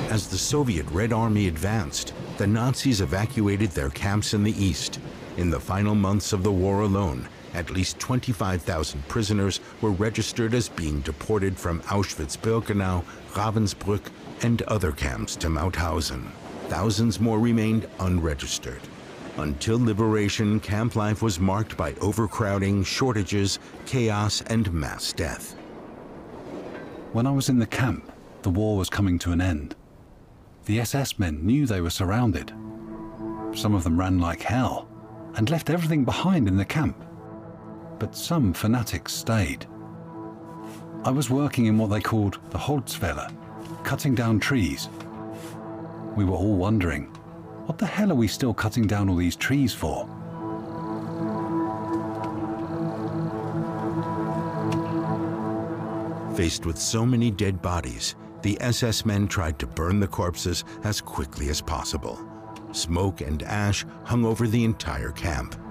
As the Soviet Red Army advanced, the Nazis evacuated their camps in the east. In the final months of the war alone, at least 25,000 prisoners were registered as being deported from Auschwitz-Birkenau, Ravensbrück, and other camps to Mauthausen. Thousands more remained unregistered. Until liberation, camp life was marked by overcrowding, shortages, chaos, and mass death. When I was in the camp, the war was coming to an end. The SS men knew they were surrounded. Some of them ran like hell and left everything behind in the camp. But some fanatics stayed. I was working in what they called the Holzfäller, cutting down trees. We were all wondering, what the hell are we still cutting down all these trees for? Faced with so many dead bodies, the SS men tried to burn the corpses as quickly as possible. Smoke and ash hung over the entire camp.